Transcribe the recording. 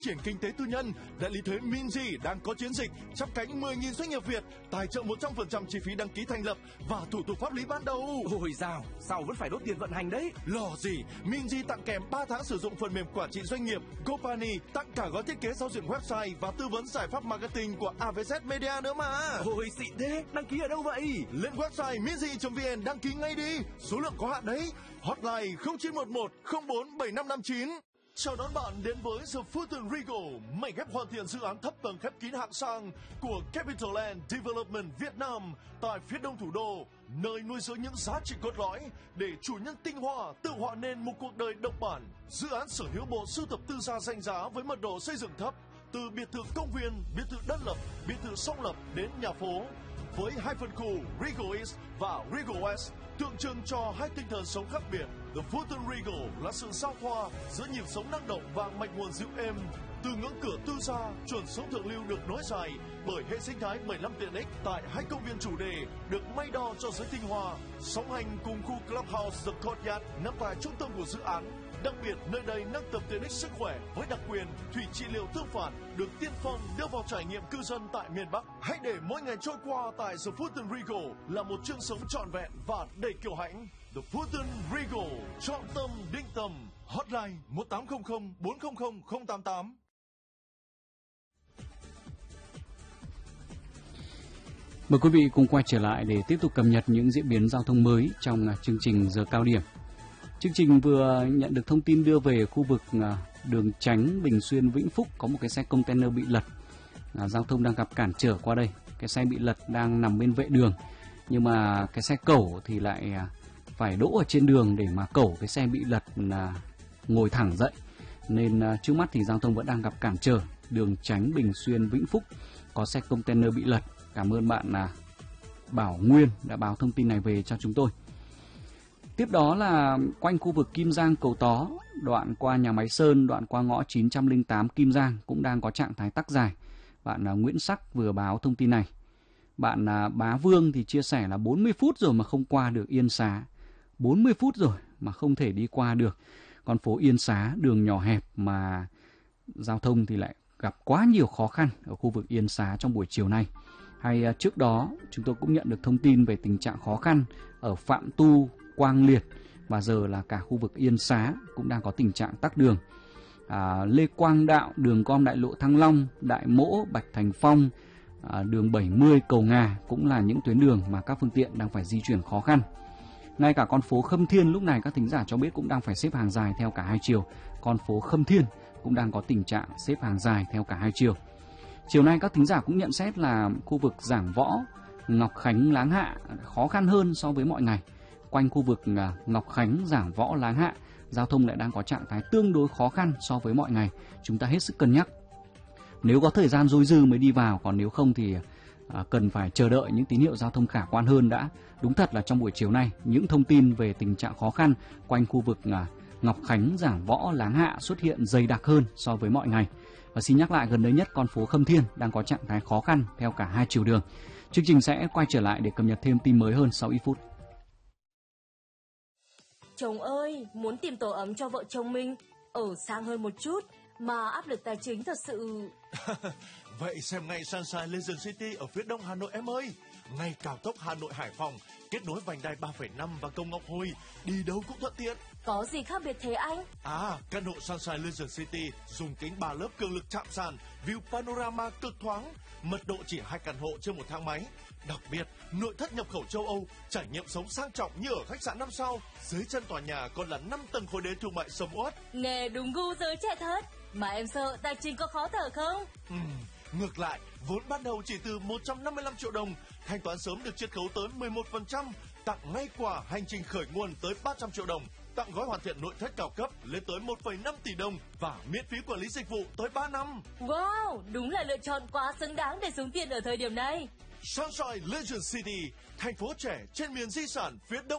triển kinh tế tư nhân, đại lý thuế Minzy đang có chiến dịch chắp cánh 10.000 doanh nghiệp Việt, tài trợ 100% chi phí đăng ký thành lập và thủ tục pháp lý ban đầu. Ôi dào, sao vẫn phải đốt tiền vận hành đấy? Lo gì, Minzy tặng kèm 3 tháng sử dụng phần mềm quản trị doanh nghiệp, Gopani tặng cả gói thiết kế giao diện website và tư vấn giải pháp marketing của AVZ Media nữa mà. Ôi xịn thế, đăng ký ở đâu vậy? Lên website minzy.vn đăng ký ngay đi, số lượng có hạn đấy. Hotline 0911 04 7559. Chào đón bạn đến với The Fulton Regal, mảnh ghép hoàn thiện dự án thấp tầng khép kín hạng sang của Capital Land Development Việt Nam tại phía đông thủ đô, nơi nuôi dưỡng những giá trị cốt lõi để chủ nhân tinh hoa tự họa nên một cuộc đời độc bản. Dự án sở hữu bộ sưu tập tư gia danh giá với mật độ xây dựng thấp, từ biệt thự công viên, biệt thự đơn lập, biệt thự song lập đến nhà phố, với hai phân khu Regal East và Regal West, tượng trưng cho hai tinh thần sống khác biệt. The Fulton Regal là sự giao thoa giữa nhịp sống năng động và mạch nguồn dịu êm. Từ ngưỡng cửa tư gia, chuẩn sống thượng lưu được nối dài bởi hệ sinh thái 15 tiện ích tại hai công viên chủ đề được may đo cho giới tinh hoa. Song hành cùng khu Clubhouse The Courtyard nằm tại trung tâm của dự án. Đặc biệt, nơi đây nâng tầm tiện ích sức khỏe với đặc quyền thủy trị liệu tương phản được tiên phong đưa vào trải nghiệm cư dân tại miền Bắc. Hãy để mỗi ngày trôi qua tại The Fulton Regal là một chương sống trọn vẹn và đầy kiêu hãnh. The Fulton Regal, chọn tâm định tâm. Hotline 1800 400 088. Mời quý vị cùng quay trở lại để tiếp tục cập nhật những diễn biến giao thông mới trong chương trình giờ cao điểm. Chương trình vừa nhận được thông tin đưa về khu vực đường Chánh Bình Xuyên Vĩnh Phúc có một cái xe container bị lật. Giao thông đang gặp cản trở qua đây. Cái xe bị lật đang nằm bên vệ đường, nhưng mà cái xe cẩu thì lại phải đỗ ở trên đường để mà cẩu cái xe bị lật ngồi thẳng dậy. Nên trước mắt thì giao thông vẫn đang gặp cản trở. Đường Chánh Bình Xuyên Vĩnh Phúc có xe container bị lật. Cảm ơn bạn Bảo Nguyên đã báo thông tin này về cho chúng tôi. Tiếp đó là quanh khu vực Kim Giang Cầu Tó, đoạn qua nhà máy Sơn, đoạn qua ngõ 908 Kim Giang cũng đang có trạng thái tắc dài. Bạn Nguyễn Sắc vừa báo thông tin này. Bạn Bá Vương thì chia sẻ là 40 phút rồi mà không qua được Yên Xá. 40 phút rồi mà không thể đi qua được. Con phố Yên Xá đường nhỏ hẹp mà giao thông thì lại gặp quá nhiều khó khăn ở khu vực Yên Xá trong buổi chiều nay. Hay trước đó chúng tôi cũng nhận được thông tin về tình trạng khó khăn ở Phạm Tu, Quang Liệt và giờ là cả khu vực Yên Xá cũng đang có tình trạng tắc đường. Lê Quang Đạo, đường gom đại lộ Thăng Long, Đại Mỗ, Bạch Thành Phong, đường 70 Cầu Ngà cũng là những tuyến đường mà các phương tiện đang phải di chuyển khó khăn. Ngay cả con phố Khâm Thiên lúc này các thính giả cho biết cũng đang phải xếp hàng dài theo cả hai chiều. Con phố Khâm Thiên cũng đang có tình trạng xếp hàng dài theo cả hai chiều. Chiều nay các thính giả cũng nhận xét là khu vực Giảng Võ, Ngọc Khánh, Láng Hạ khó khăn hơn so với mọi ngày. Quanh khu vực Ngọc Khánh, Giảng Võ, Láng Hạ, giao thông lại đang có trạng thái tương đối khó khăn so với mọi ngày. Chúng ta hết sức cân nhắc. Nếu có thời gian dôi dư mới đi vào, còn nếu không thì cần phải chờ đợi những tín hiệu giao thông khả quan hơn đã. Đúng thật là trong buổi chiều nay, những thông tin về tình trạng khó khăn quanh khu vực Ngọc Khánh, Giảng Võ, Láng Hạ xuất hiện dày đặc hơn so với mọi ngày. Và xin nhắc lại, gần đây nhất con phố Khâm Thiên đang có trạng thái khó khăn theo cả hai chiều đường. Chương trình sẽ quay trở lại để cập nhật thêm tin mới hơn sau ít phút. Chồng ơi, muốn tìm tổ ấm cho vợ chồng mình, ở sang hơn một chút mà áp lực tài chính thật sự. Vậy xem ngay Sunshine Legend City ở phía đông Hà Nội em ơi. Ngay cao tốc Hà Nội Hải Phòng, kết nối vành đai 3,5 và cầu Ngọc Hồi, đi đâu cũng thuận tiện. Có gì khác biệt thế anh? Căn hộ Sunshine Legend City dùng kính 3 lớp cường lực chạm sàn, view panorama cực thoáng, mật độ chỉ 2 căn hộ trên một thang máy. Đặc biệt, nội thất nhập khẩu châu Âu, trải nghiệm sống sang trọng như ở khách sạn 5 sao. Dưới chân tòa nhà còn là 5 tầng khối đế thương mại sầm uất. Nghe đúng gu giới trẻ thật. Mà em sợ tài chính có khó thở không? Ngược lại, vốn ban đầu chỉ từ 155 triệu đồng, thanh toán sớm được chiết khấu tới 11%, tặng ngay quà hành trình khởi nguồn tới 300 triệu đồng, tặng gói hoàn thiện nội thất cao cấp lên tới 1,5 tỷ đồng và miễn phí quản lý dịch vụ tới 3 năm. Wow, đúng là lựa chọn quá xứng đáng để xuống tiền ở thời điểm này. Sunshine Legend City, thành phố trẻ trên miền di sản phía đông